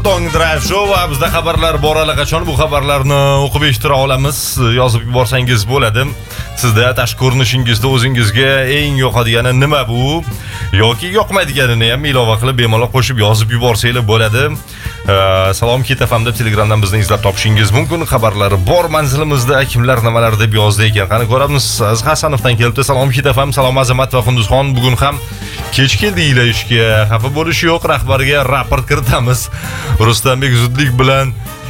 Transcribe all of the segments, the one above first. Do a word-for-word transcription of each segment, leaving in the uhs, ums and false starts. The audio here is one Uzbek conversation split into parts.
Tong Drive Show va bizda xabarlar bor allaqachon. Bu xabarlarni o'qib eshitira olamiz. Yozib yuborsangiz bo'ladi. Sizda tashqi ko'rinishingizda o'zingizga eng yoqadigani nima bu? Yoki yoqmaydiganini ham ilova qilib bemalol qo'shib yozib yuborsanglar bo'ladi. Salom Kit F M da Telegramdan bizni izlab topishingiz mumkin. Xabarlari bor manzilimizda kimlar nimalar deb yozdi ekan. Qani ko'ramiz. Hasanovdan kelibdi. Salom Kit F M, salom Azamat va Qunduzxon. Bugun ham kech keldinglar ishga. Xafa bo'lish yo'q, rahbarga raport kiritamiz. Rustamбек zudlik bilan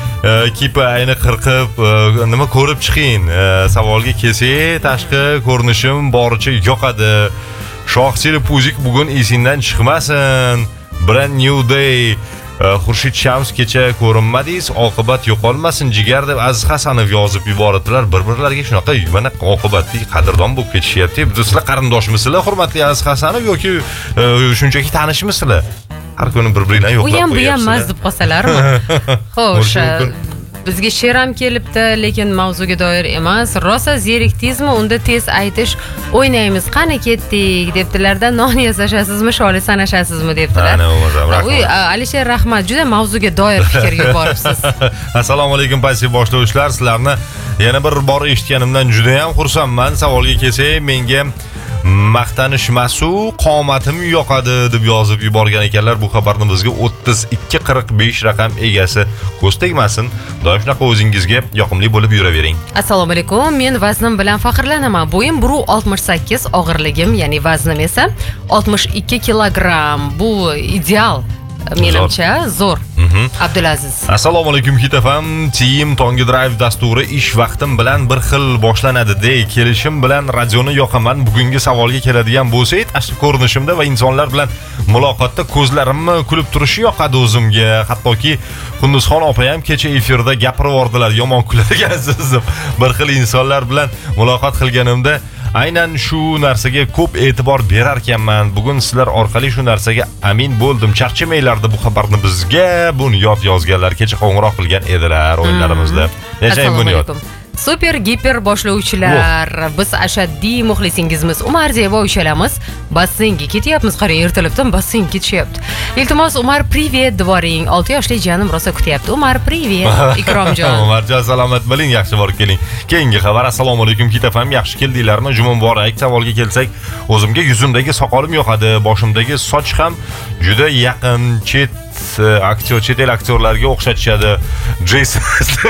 kipa ayni qirqib nima ko'rib chiqing. Savolga kelsak, tashqi ko'rinishim boricha yoqadi. Shohchili Puzik bugun esingdan chiqmasin. Brand new day. Xurshid Shams kecha ko'rinmadingiz, oqibat yo'qolmasin jigar deb Aziz Hasanov yozib yubordilar. Bir-birlariga shunaqa mana oqibatli qadrdon bo'lib ketishyapti. Sizlar qarindoshmisizlar, hurmatli Aziz Hasanov yoki shunchaki tanishmisizlar? Har kuni bir-biringlarni yo'qlab qo'yapsizlar. U ham bu ham maz deb qolsalarmi? Xo'sh, bizga she'r ham kelibdi, lekin mavzuga doir emas. Rosa zerikdingizmi? Unda tez aytish o'ynaymiz, qani ketdik debdilarda. Non yasashasizmi, sholi sanashasizmi debdilar. Uy, Alisher Rahmat, juda mavzuga doir fikr yuboribsiz. Assalomu alaykum pasiv boshlovchilar, sizlarni yana bir bor eshitganimdan juda ham xursandman. Savolga kelsak, menga maqtanish masu qomatim yoqadi deb yozib yuborgan ekanlar. Bu xabarni bizga o'ttiz ikki qirq besh raqam egasi ko'z tegmasin. Doim shunaqa o'zingizga yoqimli bo'lib yuravering. Assalomu alaykum. Men vaznim bilan faxrlanaman. Bo'yim bir oltmish sakkiz, og'irligim, ya'ni vaznim esa oltmish ikki kilogramm. Bu ideal. Menimcha zo'r. Abdulaziz. Assalomu alaykum Hit F M. Team Tong Drive dasturi ish vaqtim bilan bir xil boshlanadi de. Kelishim bilan radioni yoqaman. Bugungi savolga keladigan bo'lsak, tashqi ko'rinishimda va insonlar bilan muloqotda ko'zlarimni kulib turishi yoqadi o'zimga. Hattoki Qunduzxon opa ham kecha efirda gapirib yordilar, yomon kulargansiz. Bir xil insonlar bilan muloqot qilganimda aynan shu narsaga ko'p e'tibor berar ekanman. Bugun sizlar orqali shu narsaga amin bo'ldim. Charchamaylarda bu xabarni bizga Bunyod yozganlar, kecha qo'ng'iroq qilgan edilar o'yinlarimizda. Yashang Bunyod. Super giper boshlovchilar, biz ashaddiy muxlisingizmiz. Umar Zebo ushalamiz. Bassenga ketyapmiz, qarang, ertalabdan bassenga ketishyapti. Iltimos Umar privet dvoring. olti yoshli jiyanim rosa kutyapti. Umar privet. Ikromjon. Umarjon salomat bo'ling, yaxshi borib keling. Keyingi xabar. Assalomu alaykum Kit F M, yaxshi keldinglarmi? Juma muborak. Savolga kelsak, o'zimga yuzimdagi soqolim yoqadi, boshimdagi soch ham juda yaqin chet aktyor, chet el aktyorlarga o'xshatishadi. Jason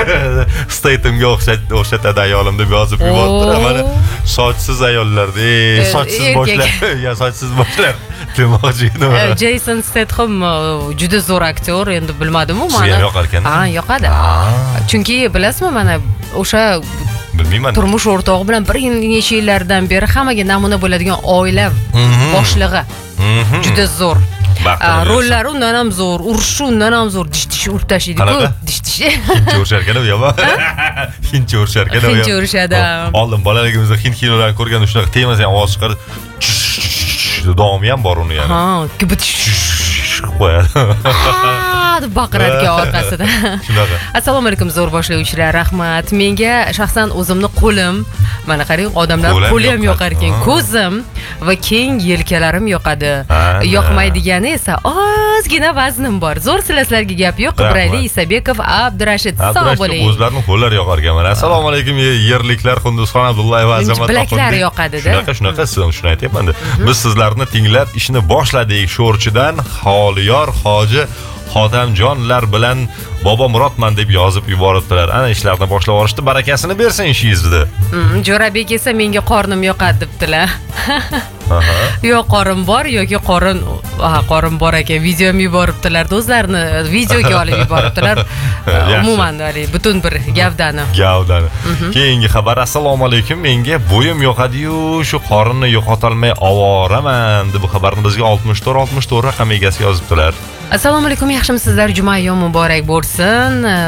Stathamga o'xshatadi ayolim deb yozib yubordi. Mana sochsiz ayollarda, sochsiz boshlar, ya sochsiz boshlar demoqchi edim. Jason Statham juda zo'r aktyor, endi bilmadim-ku mana. Sizga yoqar ekan. Ha, yoqadi. Chunki bilasizmi, mana o'sha bilmayman. Turmush o'rtog'i bilan bir necha yillardan beri hammaga namuna bo'ladigan oila boshlig'i. Juda zo'r. Rollari undan ham zo'r, urishi undan ham zo'r, dish-dish urib tashlaydi-ku, dish-dish. Hincha urishar ekan u yo'q. Hincha urishar ekan u yo'q. Hincha urishadi. Oldin bolaligimizda hind kinolarini ko'rganda shunaqa temasa ham ovoz chiqardi. Davomi ham bor uni, ya'ni. Ha, kibitish qo'yadi. deb baqiradigan orqasida. Shunaqa. Assalomu alaykum zo'r boshlovchilar, rahmat. Menga shaxsan o'zimni qo'lim, mana qarang, odamlar qo'li ham yoqar ekan, ko'zim va keng yelkalarim yoqadi. Yoqmaydigani esa ozgina vaznim bor. Zo'r sizlarga gap yo'q. Ibrayli Isabekov, Abdurashid, sog' bo'ling. O'zlarining qo'llari yoqar ekan. Assalomu alaykum yerliklar, Qunduzxon Abdullayev va Azamat. Bilaklari yoqadi-da. Shunaqa, shunaqa, shuni aytyapman-da. Biz sizlarni tinglab ishni boshladik. Sho'rchidan Xoliyor Hoji Xotamjonlar bilan Bobo Murodman deb yozib yuboribdilar. Ana ishlarni boshlab olishdi, barakasini bersin ishingizda. Jo'rabek esa menga qornim yoqadi debdilar. Yo'q, qorin bor yoki qorin, ha, qorin bor ekan. Video ham yuboribdilar, o'zlarini videoga olib yuboribdilar. Umuman, butun bir gavdani. Gavdani. Keyingi xabar. Assalomu alaykum. Menga bo'yim yoqadi-yu, shu qorinni yo'qotolmay ovoraman deb bu xabarni bizga oltmish to'rt oltmish to'rt raqam egasi yozibdilar. Assalomu alaykum, yaxshimisizlar? Juma muborak bo'lsin.